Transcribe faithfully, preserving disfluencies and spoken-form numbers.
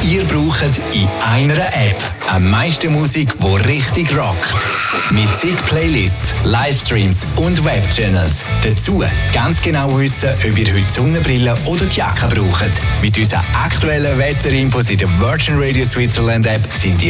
ihr braucht in einer App. Am meisten Musik, die richtig rockt. Mit zig Playlists, Livestreams und Webchannels. Dazu ganz genau wissen, ob ihr heute Sonnenbrille oder die Jacke braucht. Mit unseren aktuellen Wetterinfos in der Virgin Radio Switzerland App sind ihr